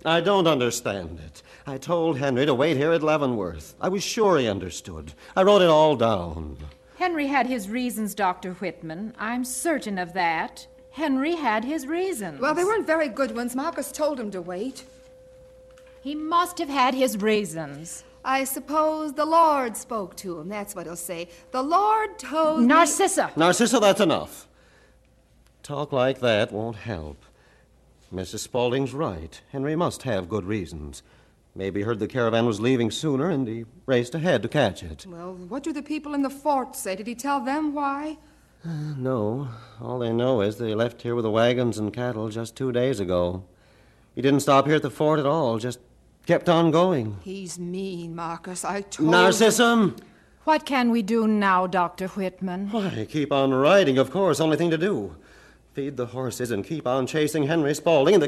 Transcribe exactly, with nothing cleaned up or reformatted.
I don't understand it. I told Henry to wait here at Leavenworth. I was sure he understood. I wrote it all down. Henry had his reasons, Doctor Whitman. I'm certain of that. Henry had his reasons. Well, they weren't very good ones. Marcus told him to wait. He must have had his reasons. I suppose the Lord spoke to him. That's what he'll say. The Lord told Narcissa. me... Narcissa, that's enough. Talk like that won't help. Missus Spaulding's right. Henry must have good reasons. Maybe he heard the caravan was leaving sooner, and he raced ahead to catch it. Well, what do the people in the fort say? Did he tell them why? Uh, no. All they know is they left here with the wagons and cattle just two days ago. He didn't stop here at the fort at all, just kept on going. He's mean, Marcus. I told Narcissa! What can we do now, Doctor Whitman? Why, keep on riding, of course. Only thing to do. Feed the horses and keep on chasing Henry Spaulding, and the